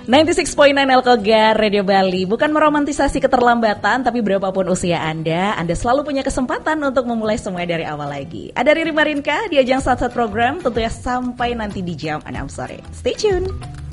96.9 Elkoga Radio Bali. Bukan meromantisasi keterlambatan, tapi berapapun usia Anda selalu punya kesempatan untuk memulai semua dari awal lagi. Ada Riri Marinka di ajang Satsat Program, tentunya sampai nanti di jam 6 sore. Stay tune.